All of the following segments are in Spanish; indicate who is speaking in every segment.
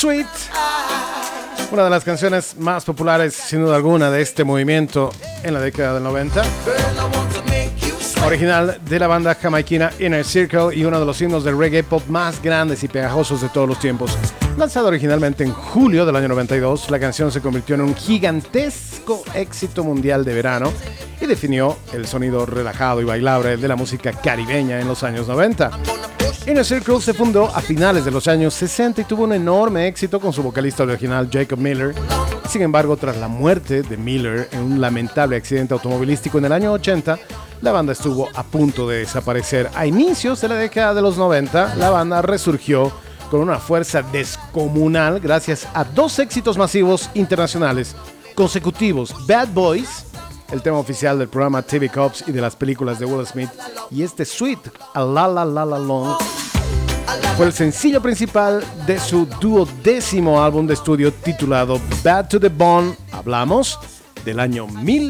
Speaker 1: Sweet, una de las canciones más populares, sin duda alguna, de este movimiento en la década del 90. Original de la banda jamaiquina Inner Circle y uno de los himnos del reggae pop más grandes y pegajosos de todos los tiempos. Lanzado originalmente en julio del año 92, la canción se convirtió en un gigantesco éxito mundial de verano y definió el sonido relajado y bailable de la música caribeña en los años 90. Inner Circle se fundó a finales de los años 60 y tuvo un enorme éxito con su vocalista original Jacob Miller. Sin embargo, tras la muerte de Miller en un lamentable accidente automovilístico en el año 80, la banda estuvo a punto de desaparecer. A inicios de la década de los 90, la banda resurgió con una fuerza descomunal gracias a dos éxitos masivos internacionales consecutivos: Bad Boys, el tema oficial del programa TV Cops y de las películas de Will Smith, y este Sweet, A La La La La Long, fue el sencillo principal de su 12º álbum de estudio titulado Bad to the Bone. Hablamos del año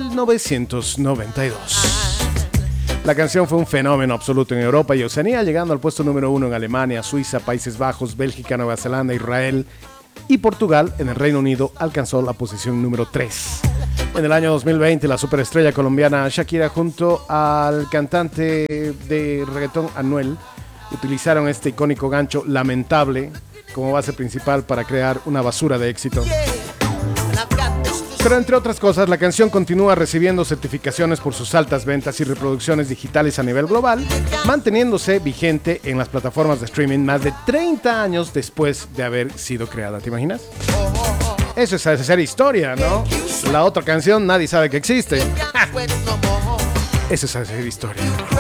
Speaker 1: 1992. La canción fue un fenómeno absoluto en Europa y Oceanía, llegando al puesto número 1 en Alemania, Suiza, Países Bajos, Bélgica, Nueva Zelanda, Israel y Portugal. En el Reino Unido alcanzó la posición número 3. En el año 2020, la superestrella colombiana Shakira junto al cantante de reggaetón Anuel utilizaron este icónico gancho lamentable como base principal para crear una basura de éxito. Pero entre otras cosas, la canción continúa recibiendo certificaciones por sus altas ventas y reproducciones digitales a nivel global, manteniéndose vigente en las plataformas de streaming más de 30 años después de haber sido creada. ¿Te imaginas? Eso es hacer historia, ¿no? La otra canción nadie sabe que existe. Eso es hacer historia.